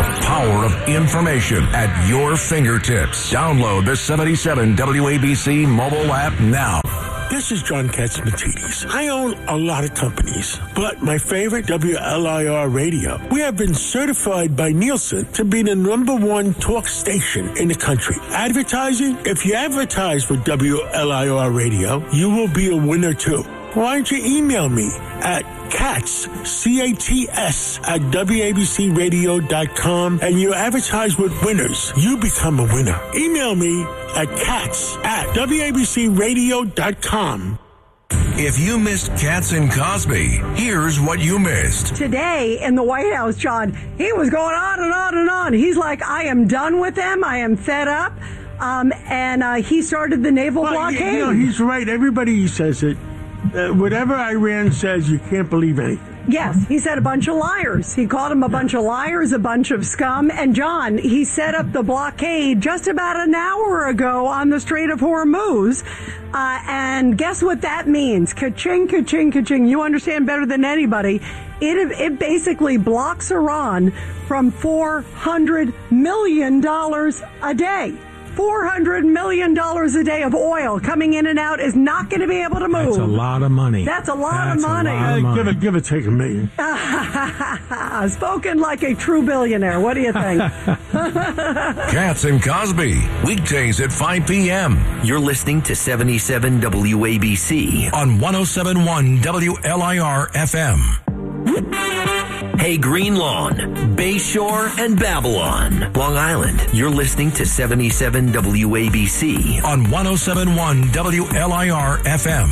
power of information at your fingertips. Download the 77 WABC mobile app now. This is John Katsimatidis. I own a lot of companies, but my favorite, WLIR Radio. We have been certified by Nielsen to be the #1 talk station in the country. Advertising? If you advertise with WLIR Radio, you will be a winner too. Why don't you email me at Katz, C-A-T-S, at WABCRadio.com, and you advertise with winners. You become a winner. Email me at Katz at WABCRadio.com. If you missed Katz and Cosby, here's what you missed. Today in the White House, John, he was going on and on and on. He's like, I am done with them. I am fed up. And he started the naval blockade. You know, he's right. Everybody says it. Whatever Iran says, you can't believe anything. Yes, he said a bunch of liars. He called them a bunch of liars, a bunch of scum. And, John, he set up the blockade just about an hour ago on the Strait of Hormuz. And guess what that means? Ka-ching, ka-ching, ka-ching. You understand better than anybody. It basically blocks Iran from $400 million a day. $400 million a day of oil coming in and out is not going to be able to move. That's a lot of money. That's a lot of money. Give it, take $1 million. Spoken like a true billionaire. What do you think? Katz and Cosby, weekdays at 5 p.m. You're listening to 77 WABC on 107.1 WLIR FM. Hey, Green Lawn, Bayshore, and Babylon, Long Island. You're listening to 77 WABC on 107.1 WLIR FM.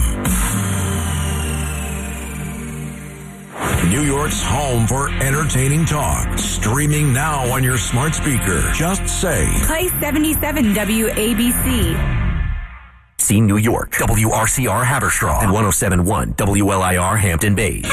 New York's home for entertaining talk. Streaming now on your smart speaker. Just say, play 77 WABC. See New York, WRCR Haverstraw, and 107.1 WLIR Hampton Bays.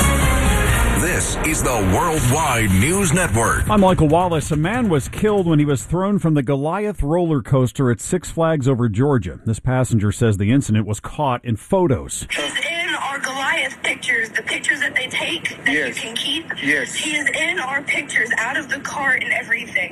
This is the Worldwide News Network. I'm Michael Wallace. A man was killed when he was thrown from the Goliath roller coaster at Six Flags over Georgia. This passenger says the incident was caught in photos. He's in our Goliath pictures, the pictures that they take that you can keep. Yes. He is in our pictures, out of the cart and everything.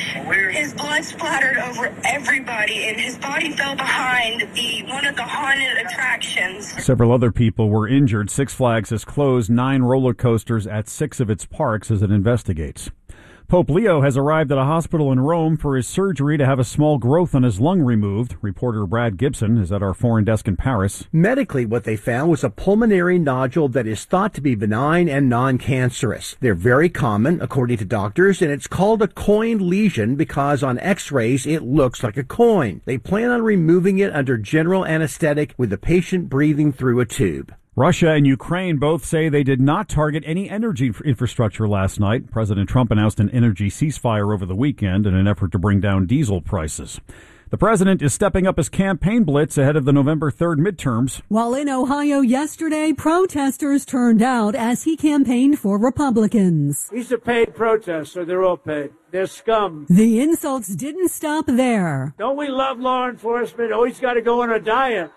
His blood splattered over everybody, and his body fell behind one of the haunted attractions. Several other people were injured. Six Flags has closed 9 roller coasters at 6 of its parks as it investigates. Pope Leo has arrived at a hospital in Rome for his surgery to have a small growth on his lung removed. Reporter Brad Gibson is at our foreign desk in Paris. Medically, what they found was a pulmonary nodule that is thought to be benign and non-cancerous. They're very common, according to doctors, and it's called a coin lesion because on x-rays it looks like a coin. They plan on removing it under general anesthetic with the patient breathing through a tube. Russia and Ukraine both say they did not target any energy infrastructure last night. President Trump announced an energy ceasefire over the weekend in an effort to bring down diesel prices. The president is stepping up his campaign blitz ahead of the November 3rd midterms. While in Ohio yesterday, protesters turned out as he campaigned for Republicans. He's a paid protester. They're all paid. They're scum. The insults didn't stop there. Don't we love law enforcement? Oh, he's got to go on a diet.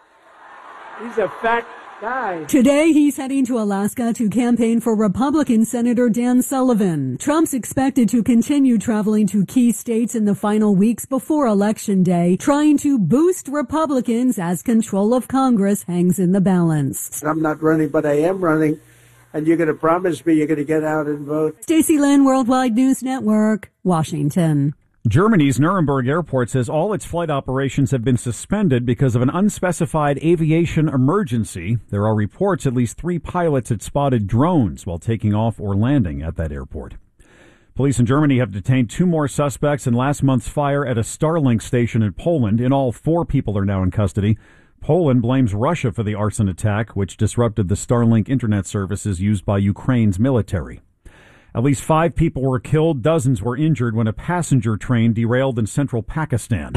He's a fat guy. Today, he's heading to Alaska to campaign for Republican Senator Dan Sullivan. Trump's expected to continue traveling to key states in the final weeks before Election Day, trying to boost Republicans as control of Congress hangs in the balance. I'm not running, but I am running. And you're going to promise me you're going to get out and vote. Stacey Lynn, Worldwide News Network, Washington. Germany's Nuremberg airport says all its flight operations have been suspended because of an unspecified aviation emergency. There are reports at least 3 pilots had spotted drones while taking off or landing at that airport. Police in Germany have detained 2 more suspects in last month's fire at a Starlink station in Poland. In all, 4 people are now in custody. Poland blames Russia for the arson attack, which disrupted the Starlink internet services used by Ukraine's military. At least 5 people were killed, dozens were injured when a passenger train derailed in central Pakistan.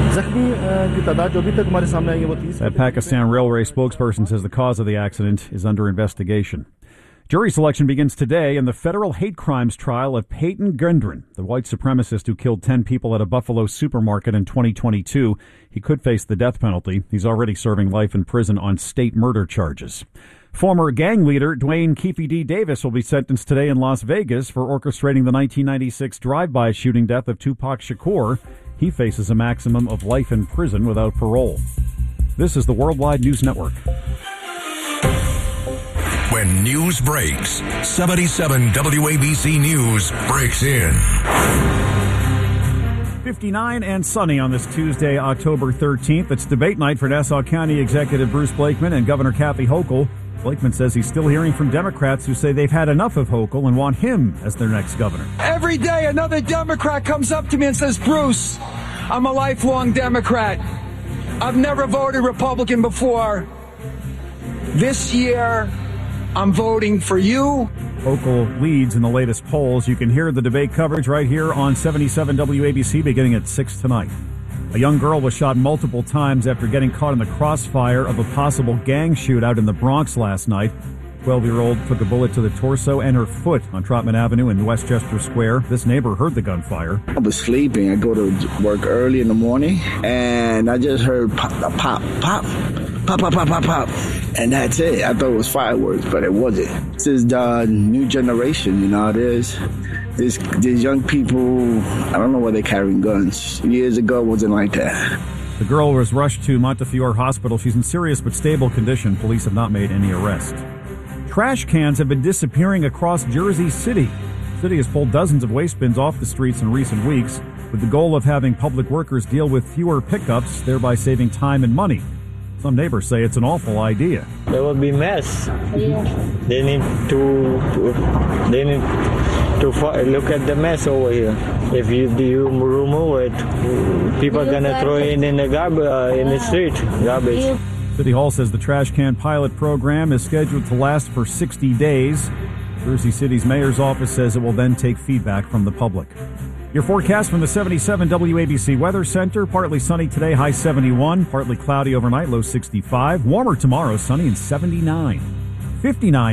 That Pakistan railway spokesperson says the cause of the accident is under investigation. Jury selection begins today in the federal hate crimes trial of Peyton Gendron, the white supremacist who killed 10 people at a Buffalo supermarket in 2022. He could face the death penalty. He's already serving life in prison on state murder charges. Former gang leader Dwayne Keefe D. Davis will be sentenced today in Las Vegas for orchestrating the 1996 drive-by shooting death of Tupac Shakur. He faces a maximum of life in prison without parole. This is the Worldwide News Network. When news breaks, 77 WABC News breaks in. 59 and sunny on this Tuesday, October 13th. It's debate night for Nassau County Executive Bruce Blakeman and Governor Kathy Hochul. Blakeman says he's still hearing from Democrats who say they've had enough of Hochul and want him as their next governor. Every day another Democrat comes up to me and says, Bruce, I'm a lifelong Democrat. I've never voted Republican before. This year, I'm voting for you. Hochul leads in the latest polls. You can hear the debate coverage right here on 77 WABC beginning at 6 tonight. A young girl was shot multiple times after getting caught in the crossfire of a possible gang shootout in the Bronx last night. 12-year-old took a bullet to the torso and her foot on Trotman Avenue in Westchester Square. This neighbor heard the gunfire. I was sleeping. I go to work early in the morning, and I just heard pop, pop, pop, pop, pop, pop, pop, pop. And that's it. I thought it was fireworks, but it wasn't. This is the new generation, you know. There's young people, I don't know why they're carrying guns. Years ago, it wasn't like that. The girl was rushed to Montefiore Hospital. She's in serious but stable condition. Police have not made any arrests. Trash cans have been disappearing across Jersey City. The city has pulled dozens of waste bins off the streets in recent weeks with the goal of having public workers deal with fewer pickups, thereby saving time and money. Some neighbors say it's an awful idea. There will be mess. Yeah. They need to look at the mess over here. If you remove it, people are gonna throw it in the garbage in the street. Garbage. City Hall says the trash can pilot program is scheduled to last for 60 days. Jersey City's mayor's office says it will then take feedback from the public. Your forecast from the 77 WABC Weather Center. Partly sunny today, high 71. Partly cloudy overnight, low 65. Warmer tomorrow, sunny and 79. 59.